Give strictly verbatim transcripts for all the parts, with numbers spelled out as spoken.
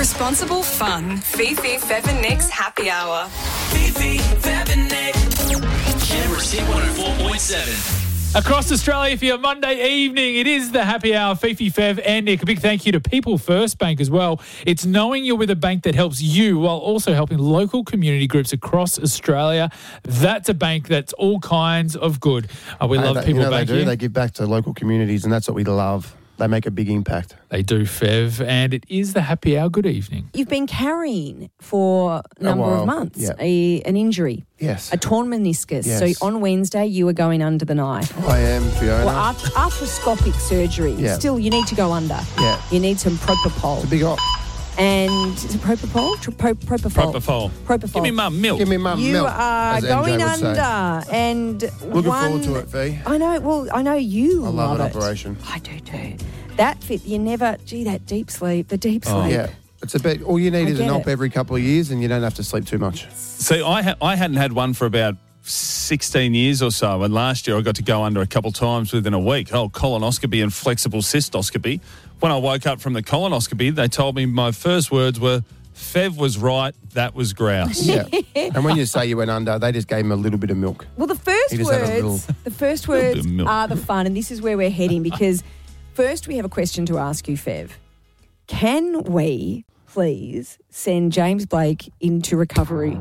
Responsible fun. Fifi, Fev and Nick's Happy Hour. Fifi, Fev and Nick. Canberra's Hit one oh four point seven. Across Australia for your Monday evening, it is the Happy Hour, Fifi, Fev and Nick. A big thank you to People First Bank as well. It's knowing you're with a bank that helps you while also helping local community groups across Australia. That's a bank that's all kinds of good. Uh, we Hey, love they, People you know, Bank they do. here. They give back to local communities, and that's what we love. They make a big impact. They do, Fev, and it is the Happy Hour. Good evening. You've been carrying for a number while, of months yeah. a, an injury, Yes. a torn meniscus. Yes. So on Wednesday, you were going under the knife. I am, Fiona. Well, after, arthroscopic surgery, Yeah. still you need to go under. Yeah. You need some propofol. It's a big op. And is it propofol? Tr- pro- propofol. Propofol. Propofol. Give me mum milk. Give me mum You milk. are as M J going would say. under, and Looking one, forward to it, Fee. I know. Well, I know you I love an it. operation. I do too. That fit. You never. Gee, that deep sleep. The deep Oh. sleep. Yeah. It's a bit. All you need I is an get op it. every couple of years, and you don't have to sleep too much. See, I ha- I hadn't had one for about sixteen years or so, and last year I got to go under a couple times within a week. Oh, colonoscopy and flexible cystoscopy. When I woke up from the colonoscopy, they told me my first words were, Fev was right, that was grouse. Yeah. And when you say you went under, they just gave him a little bit of milk. Well, the first He just had a words, little- the first Little bit words of milk. are the fun, and this is where we're heading because first we have a question to ask you, Fev. Can we please send James Blake into recovery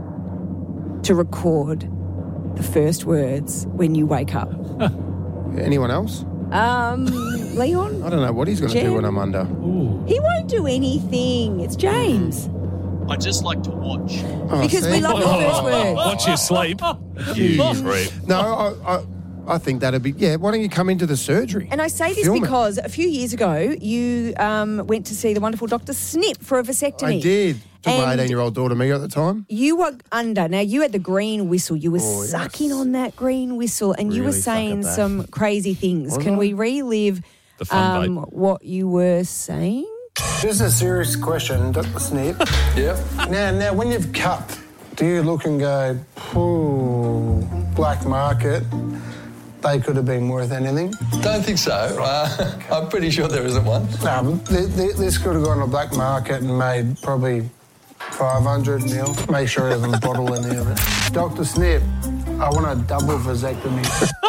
to record the first words when you wake up? Anyone else? Um, Leon? I don't know what he's going to do Jen? when I'm under. He won't do anything. It's James. I just like to watch. Oh, Because see? we love the first words. Watch your sleep. You creep. No, I, I, I think that'd be. Yeah. Why don't you come into the surgery? And I say this Film it. because a few years ago you um, went to see the wonderful Doctor Snip for a vasectomy. I did. Took my And- eighteen-year-old daughter Mia at the time. You were under. Now, you had the green whistle. You were Oh, yes. sucking on that green whistle and you were Really suck at saying that. some crazy things. Was Can I? we relive The fun um, what you were saying? This is a serious question, Doctor Snip. Yep. Now, now, when you've cut, do you look and go, "Ooh, black market? They could have been worth anything." Don't think so. Uh, I'm pretty sure there isn't one. No, but th- th- this could have gone to black market and made probably five hundred mil. Make sure there's a bottle in there. Doctor Snip, I want a double vasectomy.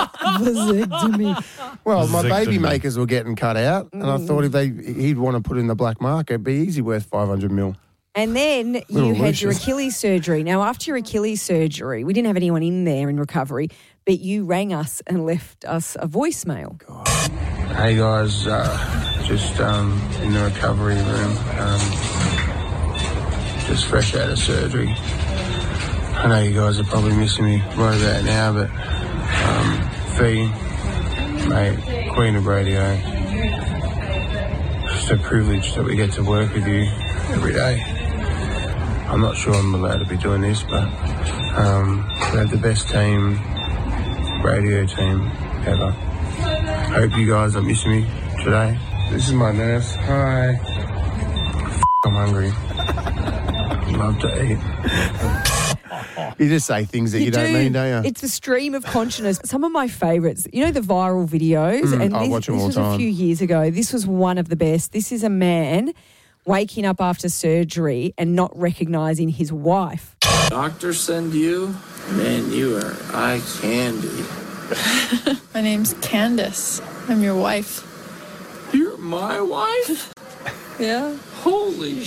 Vasectomy. Well, my baby Vasectomy. makers were getting cut out, and I thought if they he'd want to put in the black market, it'd be easy worth five hundred mil. And then you Little had your Lucius. Achilles surgery. Now, after your Achilles surgery, we didn't have anyone in there in recovery, but you rang us and left us a voicemail. Hey guys, uh, just um, in the recovery room, um, just fresh out of surgery. I know you guys are probably missing me right about now, but um, Fee, mate, Queen of Radio, just a privilege that we get to work with you every day. I'm not sure I'm allowed to be doing this, but um, we have the best team, radio team ever. Hope you guys are missing me today. This is my nurse. Hi. F- I'm hungry. Love to eat. You just say things that you, don't do. mean, don't you? It's the stream of consciousness. Some of my favourites, you know, the viral videos, Mm, and I this, watch 'em this all was the a time. few years ago. This was one of the best. This is a man waking up after surgery and not recognising his wife. Doctor send you? Man, you are eye candy. My name's Candace. I'm your wife. You're my wife? Yeah. Holy sh**.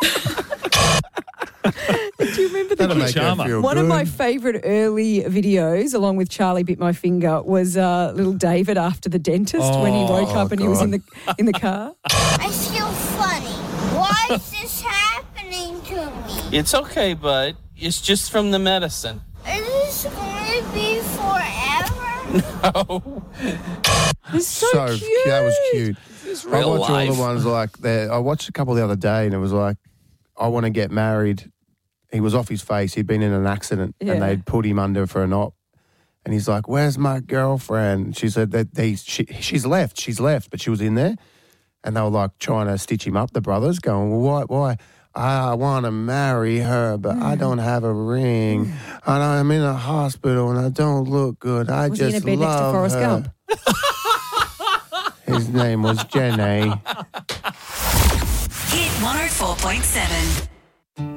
Do you remember the That'll make her Charmer. feel One good. of my favourite early videos, along with Charlie Bit My Finger, was uh, little David after the dentist when he woke Oh, up and he was in God. the in the car. I feel funny. Why is this happening to me? It's okay, bud. It's just from the medicine. Is this going to be forever? Oh, It's so, so cute. cute. That was cute. it's I real watch all life. the ones like that. I watched a couple the other day, and it was like, I want to get married. He was off his face. He'd been in an accident, Yeah. and they'd put him under for an op. And he's like, "Where's my girlfriend?" She said that they she, she's left. She's left, but she was in there, and they were like trying to stitch him up. The brothers going, "Well, why? Why? I want to marry her, but I don't have a ring, and I'm in a hospital, and I don't look good. I Was he in just a bed next to love Forrest her." Gump? His name was Jenny. Hit one oh four point seven.